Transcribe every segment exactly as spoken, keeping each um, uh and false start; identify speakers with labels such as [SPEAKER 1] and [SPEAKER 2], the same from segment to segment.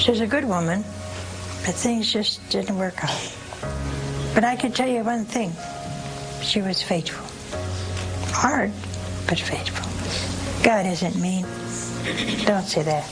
[SPEAKER 1] She's a good woman, but things just didn't work out. But I can tell you one thing. She was faithful. Hard, but faithful. God isn't mean. Don't say that.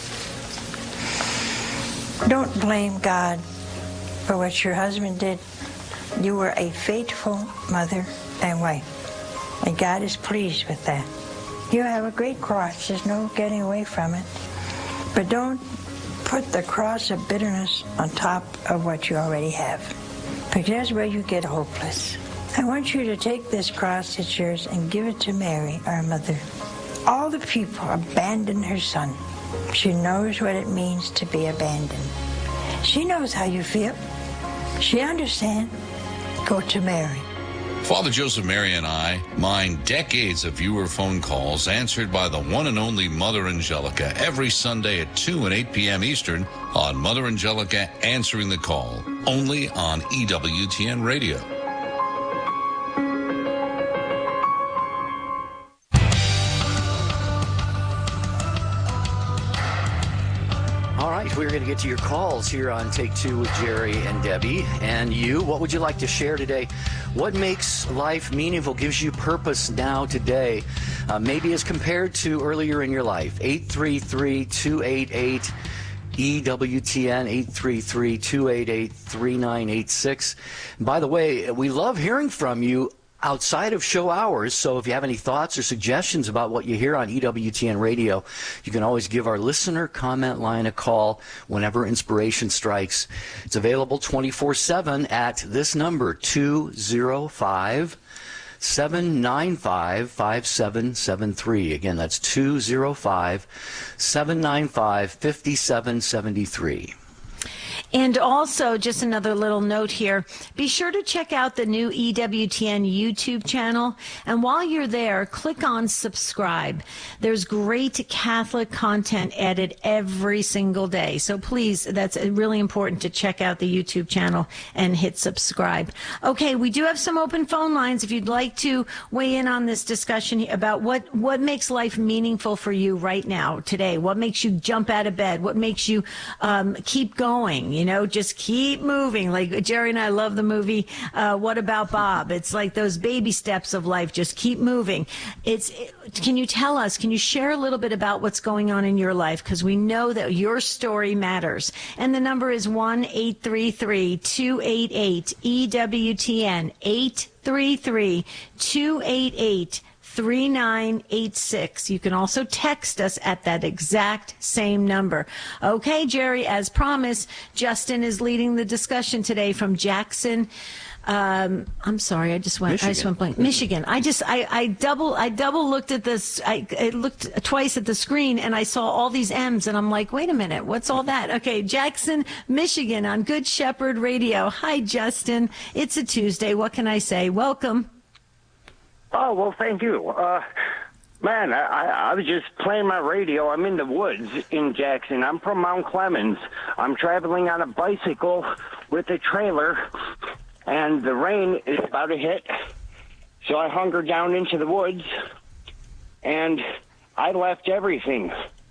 [SPEAKER 1] Don't blame God for what your husband did. You were a faithful mother and wife, and God is pleased with that. You have a great cross. There's no getting away from it. But don't put the cross of bitterness on top of what you already have, because that's where you get hopeless. I want you to take this cross that's yours and give it to Mary, our mother. All the people abandoned her son. She knows what it means to be abandoned. She knows how you feel. She understands. Go to Mary.
[SPEAKER 2] Father Joseph, Mary, and I mine decades of viewer phone calls answered by the one and only Mother Angelica every Sunday at two and eight p.m. Eastern on Mother Angelica Answering the Call, only on E W T N Radio.
[SPEAKER 3] We're going to get to your calls here on Take Two with Jerry and Debbie. And you, what would you like to share today? What makes life meaningful, gives you purpose now today, uh, maybe as compared to earlier in your life? eight three three, two eight eight, E W T N, eight three three, two eight eight, three nine eight six. By the way, we love hearing from you outside of show hours, so if you have any thoughts or suggestions about what you hear on E W T N Radio, you can always give our listener comment line a call whenever inspiration strikes. It's available twenty-four seven at this number, two oh five, seven nine five, five seven seven three. Again, that's two oh five, seven nine five, five seven seven three.
[SPEAKER 4] And also, just another little note here, be sure to check out the new E W T N YouTube channel. And while you're there, click on subscribe. There's great Catholic content added every single day. So please, that's really important to check out the YouTube channel and hit subscribe. Okay, we do have some open phone lines if you'd like to weigh in on this discussion about what, what makes life meaningful for you right now, today. What makes you jump out of bed? What makes you um, keep going? You know, just keep moving. Like Jerry and I love the movie, uh, What About Bob? It's like those baby steps of life. Just keep moving. It's. Can you tell us, can you share a little bit about what's going on in your life? Because we know that your story matters. And the number is one eight three three, two eight eight, E W T N, eight three three, two eight eight, three nine eight six. You can also text us at that exact same number. Okay, Jerry, as promised, Justin is leading the discussion today from Jackson. Um, I'm sorry, I just went. Michigan. I just went blank. Michigan. I just, I, I double, I double looked at this. I, I looked twice at the screen, and I saw all these M's, and I'm like, wait a minute, what's all that? Okay, Jackson, Michigan, on Good Shepherd Radio. Hi, Justin. It's a Tuesday. What can I say? Welcome.
[SPEAKER 5] Oh, well, thank you. Uh, man, I, I was just playing my radio. I'm in the woods in Jackson. I'm from Mount Clemens. I'm traveling on a bicycle with a trailer, and the rain is about to hit. So I hungered down into the woods, and I left everything.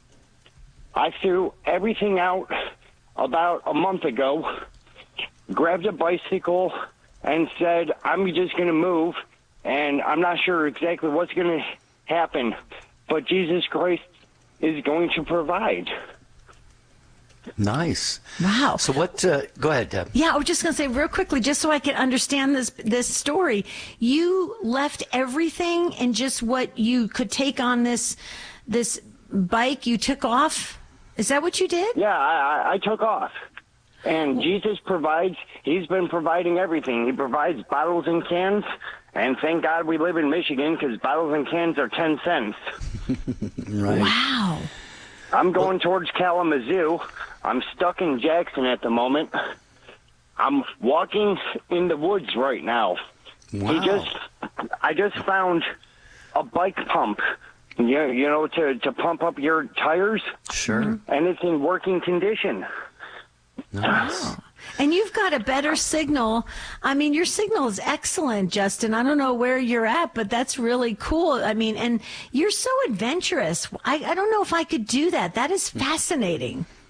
[SPEAKER 5] I threw everything out about a month ago, grabbed a bicycle, and said, I'm just going to move. And I'm not sure exactly what's going to happen, but Jesus Christ is going to provide.
[SPEAKER 3] Nice.
[SPEAKER 4] Wow.
[SPEAKER 3] So what, uh, go ahead, Deb.
[SPEAKER 4] Yeah, I was just going to say real quickly, just so I can understand this this story. You left everything and just what you could take on this this bike, you took off? Is that what you did?
[SPEAKER 5] Yeah, I, I, I took off. And Jesus provides. He's been providing everything. He provides bottles and cans. And thank God we live in Michigan, because bottles and cans are ten cents.
[SPEAKER 3] Right.
[SPEAKER 4] Wow.
[SPEAKER 5] I'm going towards Kalamazoo. I'm stuck in Jackson at the moment. I'm walking in the woods right now.
[SPEAKER 3] Wow.
[SPEAKER 5] He just, I just found a bike pump, you, you know, to, to pump up your tires.
[SPEAKER 3] Sure.
[SPEAKER 5] And it's in working condition.
[SPEAKER 3] Nice.
[SPEAKER 4] Oh. And you've got a better signal. I mean, your signal is excellent, Justin. I don't know where you're at, but that's really cool. I mean, and you're so adventurous. I, I don't know if I could do that. That is fascinating.